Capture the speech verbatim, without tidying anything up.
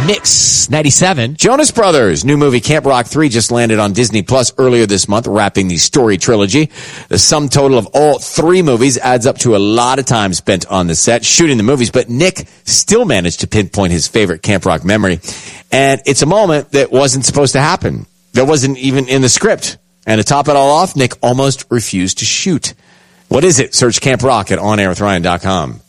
Mix ninety-seven. Jonas Brothers' new movie Camp Rock three just landed on Disney Plus earlier this month, wrapping the story trilogy. The sum total of all three movies adds up to a lot of time spent on the set shooting the movies, but Nick still managed to pinpoint his favorite Camp Rock memory. And it's a moment that wasn't supposed to happen. That wasn't even in the script. And to top it all off, Nick almost refused to shoot. What is it? Search Camp Rock at on air with ryan dot com.